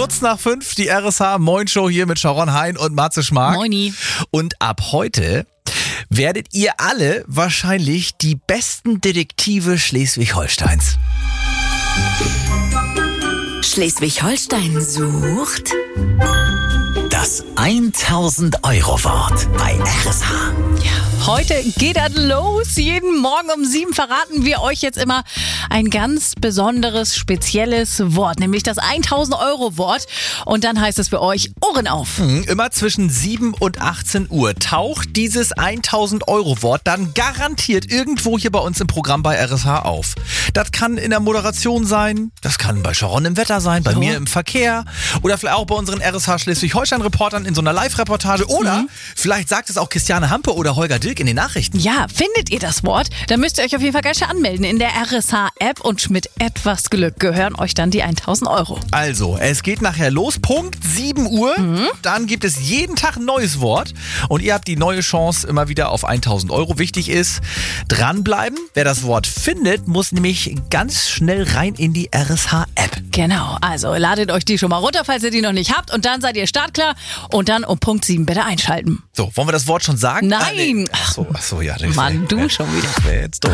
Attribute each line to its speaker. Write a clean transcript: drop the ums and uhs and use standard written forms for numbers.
Speaker 1: Kurz nach 5 die RSH Moin Show hier mit Sharon Hein und Matze Schmark.
Speaker 2: Moini.
Speaker 1: Und ab heute werdet ihr alle wahrscheinlich die besten Detektive Schleswig-Holsteins.
Speaker 3: Schleswig-Holstein sucht
Speaker 4: Das 1000-Euro-Wort bei RSH.
Speaker 2: Heute geht das los. Jeden Morgen um 7 verraten wir euch jetzt immer ein ganz besonderes, spezielles Wort, nämlich das 1000-Euro-Wort. Und dann heißt es für euch Ohren auf.
Speaker 1: Immer zwischen 7 und 18 Uhr taucht dieses 1000-Euro-Wort dann garantiert irgendwo hier bei uns im Programm bei RSH auf. Das kann in der Moderation sein, das kann bei Sharon im Wetter sein, bei mir im Verkehr oder vielleicht auch bei unseren RSH Schleswig-Holstein-Reportern in so einer Live-Reportage oder vielleicht sagt es auch Christiane Hampe oder Holger Dilk in den Nachrichten.
Speaker 2: Ja, findet ihr das Wort, dann müsst ihr euch auf jeden Fall gleich schon anmelden in der RSH-App und mit etwas Glück gehören euch dann die 1000 Euro.
Speaker 1: Also, es geht nachher los, Punkt 7 Uhr. Dann gibt es jeden Tag ein neues Wort und ihr habt die neue Chance immer wieder auf 1000 Euro. Wichtig ist, dranbleiben. Wer das Wort findet, muss nämlich ganz schnell rein in die RSH-App.
Speaker 2: Genau, also ladet euch die schon mal runter, falls ihr die noch nicht habt und dann seid ihr startklar und dann um Punkt 7 bitte einschalten.
Speaker 1: So, wollen wir das Wort schon sagen?
Speaker 2: Nein!
Speaker 1: Ach so, ja.
Speaker 2: Mann, du schon wieder.
Speaker 1: Das wäre jetzt doof.